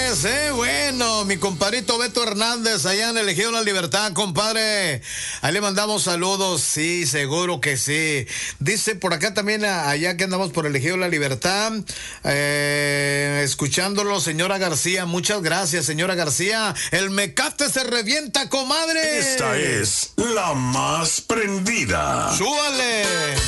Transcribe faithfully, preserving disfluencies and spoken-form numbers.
es, ¿eh? Bueno, mi compadrito Beto Hernández, allá en el Ejido La Libertad, compadre. Ahí le mandamos saludos, sí, seguro que sí. Dice por acá también, allá que andamos por el Ejido La Libertad, eh, escuchándolo, señora García. Muchas gracias, señora García. El mecate se revienta, comadre. Esta es la más prendida. ¡Súbale!